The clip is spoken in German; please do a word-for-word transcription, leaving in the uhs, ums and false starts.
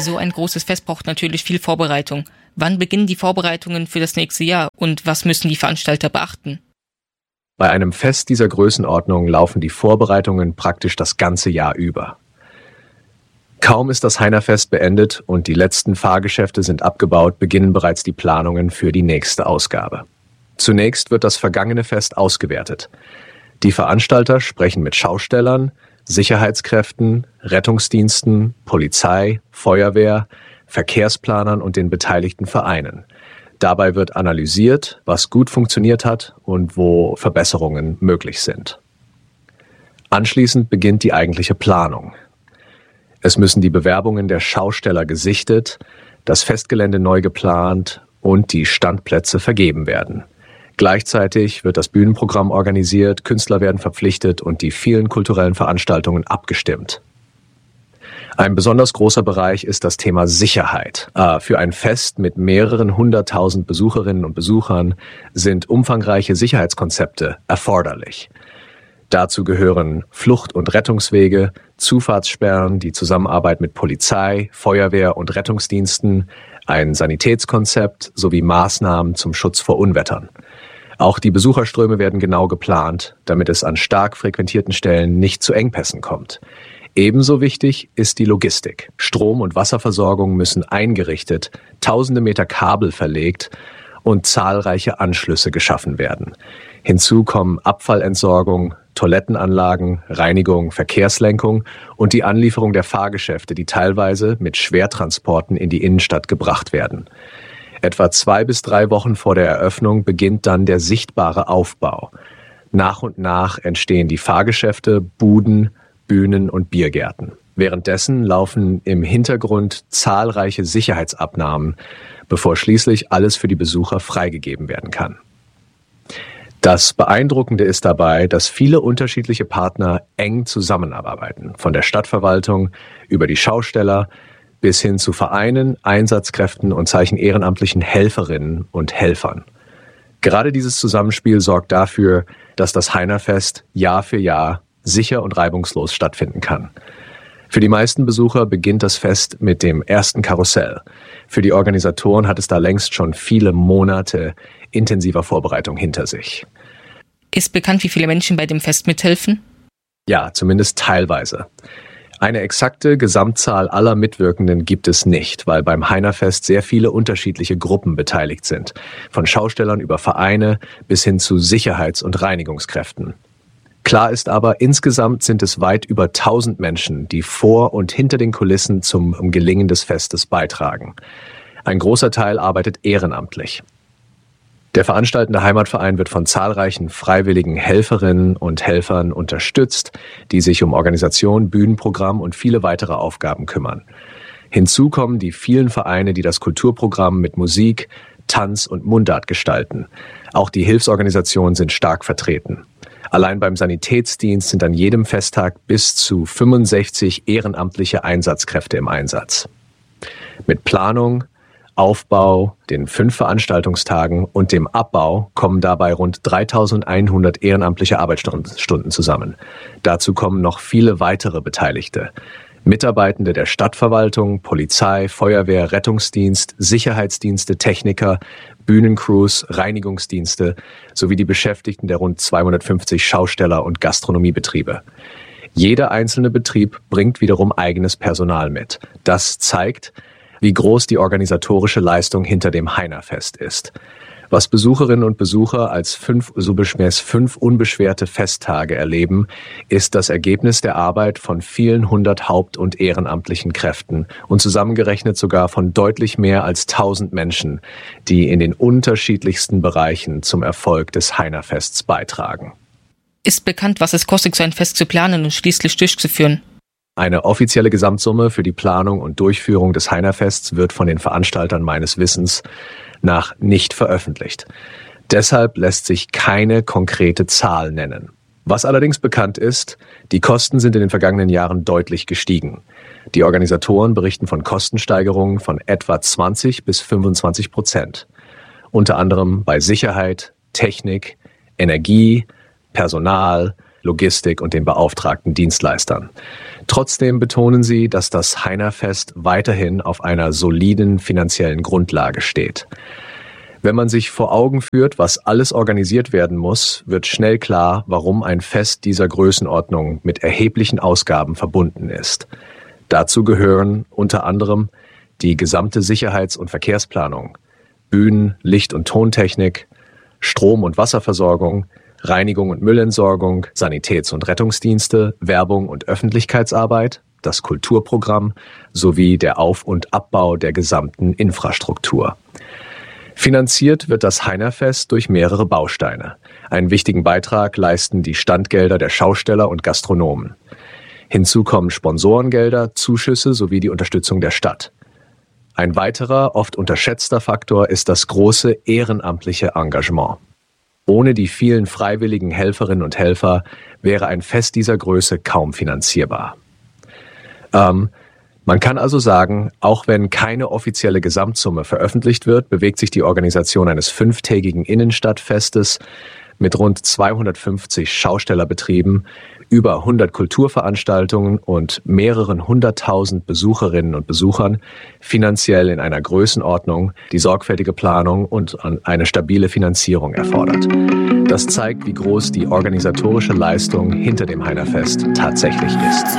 So ein großes Fest braucht natürlich viel Vorbereitung. Wann beginnen die Vorbereitungen für das nächste Jahr und was müssen die Veranstalter beachten? Bei einem Fest dieser Größenordnung laufen die Vorbereitungen praktisch das ganze Jahr über. Kaum ist das Heinerfest beendet und die letzten Fahrgeschäfte sind abgebaut, beginnen bereits die Planungen für die nächste Ausgabe. Zunächst wird das vergangene Fest ausgewertet. Die Veranstalter sprechen mit Schaustellern, Sicherheitskräften, Rettungsdiensten, Polizei, Feuerwehr, Verkehrsplanern und den beteiligten Vereinen. Dabei wird analysiert, was gut funktioniert hat und wo Verbesserungen möglich sind. Anschließend beginnt die eigentliche Planung. Es müssen die Bewerbungen der Schausteller gesichtet, das Festgelände neu geplant und die Standplätze vergeben werden. Gleichzeitig wird das Bühnenprogramm organisiert, Künstler werden verpflichtet und die vielen kulturellen Veranstaltungen abgestimmt. Ein besonders großer Bereich ist das Thema Sicherheit. Für ein Fest mit mehreren hunderttausend Besucherinnen und Besuchern sind umfangreiche Sicherheitskonzepte erforderlich. Dazu gehören Flucht- und Rettungswege, Zufahrtssperren, die Zusammenarbeit mit Polizei, Feuerwehr und Rettungsdiensten, ein Sanitätskonzept sowie Maßnahmen zum Schutz vor Unwettern. Auch die Besucherströme werden genau geplant, damit es an stark frequentierten Stellen nicht zu Engpässen kommt. Ebenso wichtig ist die Logistik. Strom- und Wasserversorgung müssen eingerichtet, tausende Meter Kabel verlegt und zahlreiche Anschlüsse geschaffen werden. Hinzu kommen Abfallentsorgung, Toilettenanlagen, Reinigung, Verkehrslenkung und die Anlieferung der Fahrgeschäfte, die teilweise mit Schwertransporten in die Innenstadt gebracht werden. Etwa zwei bis drei Wochen vor der Eröffnung beginnt dann der sichtbare Aufbau. Nach und nach entstehen die Fahrgeschäfte, Buden, Bühnen und Biergärten. Währenddessen laufen im Hintergrund zahlreiche Sicherheitsabnahmen, bevor schließlich alles für die Besucher freigegeben werden kann. Das Beeindruckende ist dabei, dass viele unterschiedliche Partner eng zusammenarbeiten, von der Stadtverwaltung über die Schausteller bis hin zu Vereinen, Einsatzkräften und zahlreichen ehrenamtlichen Helferinnen und Helfern. Gerade dieses Zusammenspiel sorgt dafür, dass das Heinerfest Jahr für Jahr sicher und reibungslos stattfinden kann. Für die meisten Besucher beginnt das Fest mit dem ersten Karussell. Für die Organisatoren hat es da längst schon viele Monate intensiver Vorbereitung hinter sich. Ist bekannt, wie viele Menschen bei dem Fest mithelfen? Ja, zumindest teilweise. Eine exakte Gesamtzahl aller Mitwirkenden gibt es nicht, weil beim Heinerfest sehr viele unterschiedliche Gruppen beteiligt sind. Von Schaustellern über Vereine bis hin zu Sicherheits- und Reinigungskräften. Klar ist aber, insgesamt sind es weit über tausend Menschen, die vor und hinter den Kulissen zum Gelingen des Festes beitragen. Ein großer Teil arbeitet ehrenamtlich. Der veranstaltende Heimatverein wird von zahlreichen freiwilligen Helferinnen und Helfern unterstützt, die sich um Organisation, Bühnenprogramm und viele weitere Aufgaben kümmern. Hinzu kommen die vielen Vereine, die das Kulturprogramm mit Musik, Tanz und Mundart gestalten. Auch die Hilfsorganisationen sind stark vertreten. Allein beim Sanitätsdienst sind an jedem Festtag bis zu fünfundsechzig ehrenamtliche Einsatzkräfte im Einsatz. Mit Planung, Aufbau, den fünf Veranstaltungstagen und dem Abbau kommen dabei rund dreitausendeinhundert ehrenamtliche Arbeitsstunden zusammen. Dazu kommen noch viele weitere Beteiligte. Mitarbeitende der Stadtverwaltung, Polizei, Feuerwehr, Rettungsdienst, Sicherheitsdienste, Techniker, Bühnencrews, Reinigungsdienste sowie die Beschäftigten der rund zweihundertfünfzig Schausteller und Gastronomiebetriebe. Jeder einzelne Betrieb bringt wiederum eigenes Personal mit. Das zeigt, wie groß die organisatorische Leistung hinter dem Heinerfest ist. Was Besucherinnen und Besucher als fünf, so beschmäß fünf unbeschwerte Festtage erleben, ist das Ergebnis der Arbeit von vielen hundert haupt- und ehrenamtlichen Kräften und zusammengerechnet sogar von deutlich mehr als tausend Menschen, die in den unterschiedlichsten Bereichen zum Erfolg des Heinerfests beitragen. Ist bekannt, was es kostet, so ein Fest zu planen und schließlich durchzuführen? Eine offizielle Gesamtsumme für die Planung und Durchführung des Heinerfests wird von den Veranstaltern meines Wissens nach nicht veröffentlicht. Deshalb lässt sich keine konkrete Zahl nennen. Was allerdings bekannt ist, die Kosten sind in den vergangenen Jahren deutlich gestiegen. Die Organisatoren berichten von Kostensteigerungen von etwa zwanzig bis fünfundzwanzig Prozent. Unter anderem bei Sicherheit, Technik, Energie, Personal, Logistik und den beauftragten Dienstleistern. Trotzdem betonen sie, dass das Heinerfest weiterhin auf einer soliden finanziellen Grundlage steht. Wenn man sich vor Augen führt, was alles organisiert werden muss, wird schnell klar, warum ein Fest dieser Größenordnung mit erheblichen Ausgaben verbunden ist. Dazu gehören unter anderem die gesamte Sicherheits- und Verkehrsplanung, Bühnen-, Licht- und Tontechnik, Strom- und Wasserversorgung, Reinigung und Müllentsorgung, Sanitäts- und Rettungsdienste, Werbung und Öffentlichkeitsarbeit, das Kulturprogramm sowie der Auf- und Abbau der gesamten Infrastruktur. Finanziert wird das Heinerfest durch mehrere Bausteine. Einen wichtigen Beitrag leisten die Standgelder der Schausteller und Gastronomen. Hinzu kommen Sponsorengelder, Zuschüsse sowie die Unterstützung der Stadt. Ein weiterer, oft unterschätzter Faktor ist das große ehrenamtliche Engagement. Ohne die vielen freiwilligen Helferinnen und Helfer wäre ein Fest dieser Größe kaum finanzierbar. Ähm, man kann also sagen, auch wenn keine offizielle Gesamtsumme veröffentlicht wird, bewegt sich die Organisation eines fünftägigen Innenstadtfestes mit rund zweihundertfünfzig Schaustellerbetrieben, über hundert Kulturveranstaltungen und mehreren hunderttausend Besucherinnen und Besuchern finanziell in einer Größenordnung, die sorgfältige Planung und eine stabile Finanzierung erfordert. Das zeigt, wie groß die organisatorische Leistung hinter dem Heinerfest tatsächlich ist.